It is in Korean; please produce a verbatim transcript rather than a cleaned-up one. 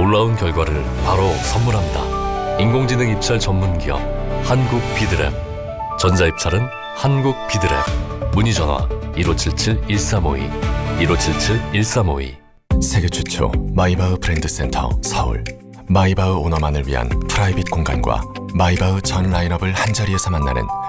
놀라운 결과를 바로 선물합니다. 인공지능 입찰 전문기업 한국비드랩. 전자입찰은 한국비드랩. 문의전화 일오칠칠 일삼오이 일오칠칠 일삼오이. 세계 최초 마이바흐 브랜드 센터 서울. 마이바흐 오너만을 위한 프라이빗 공간과 마이바흐 전 라인업을 한자리에서 만나는